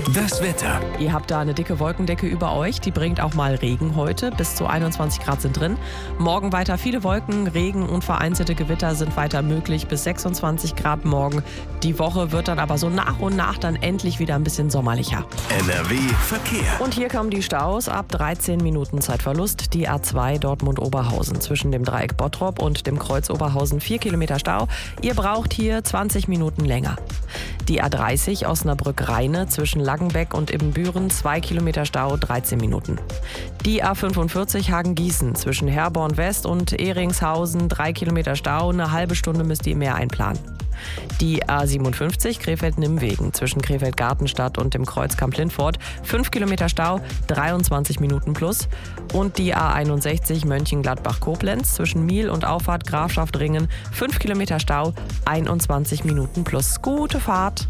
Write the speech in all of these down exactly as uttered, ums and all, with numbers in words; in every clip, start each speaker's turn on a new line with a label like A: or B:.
A: Das Wetter.
B: Ihr habt da eine dicke Wolkendecke über euch, die bringt auch mal Regen heute. Bis zu einundzwanzig Grad sind drin. Morgen weiter viele Wolken, Regen und vereinzelte Gewitter sind weiter möglich bis sechsundzwanzig Grad morgen. Die Woche wird dann aber so nach und nach dann endlich wieder ein bisschen sommerlicher.
A: N R W Verkehr.
B: Und hier kommen die Staus ab dreizehn Minuten Zeitverlust. Die A zwei Dortmund-Oberhausen zwischen dem Dreieck Bottrop und dem Kreuz Oberhausen vier Kilometer Stau. Ihr braucht hier zwanzig Minuten länger. Die A dreißig Osnabrück-Rheine zwischen Langenbeck und Ibbenbüren zwei Kilometer Stau, dreizehn Minuten. Die A fünfundvierzig Hagen-Gießen zwischen Herborn West und Ehringshausen drei Kilometer Stau, eine halbe Stunde müsst ihr mehr einplanen. Die A siebenundfünfzig Krefeld-Nimwegen zwischen Krefeld-Gartenstadt und dem Kreuzkamp Lindfort fünf Kilometer Stau, dreiundzwanzig Minuten plus. Und die A einundsechzig Mönchengladbach-Koblenz zwischen Miel und Auffahrt Grafschaft Ringen fünf Kilometer Stau, einundzwanzig Minuten plus. Gute Fahrt!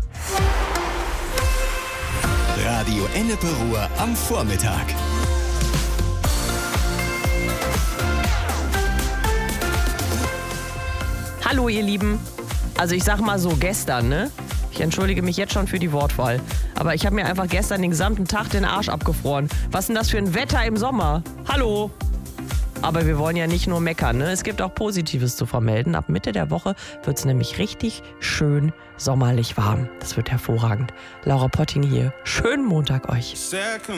A: Radio Ennepe Ruhr am Vormittag.
B: Hallo ihr Lieben. Also ich sag mal so gestern, ne? Ich entschuldige mich jetzt schon für die Wortwahl. Aber ich habe mir einfach gestern den gesamten Tag den Arsch abgefroren. Was ist denn das für ein Wetter im Sommer? Hallo? Aber wir wollen ja nicht nur meckern, ne? Es gibt auch Positives zu vermelden. Ab Mitte der Woche wird es nämlich richtig schön sommerlich warm. Das wird hervorragend. Laura Potting hier. Schönen Montag euch.
C: Second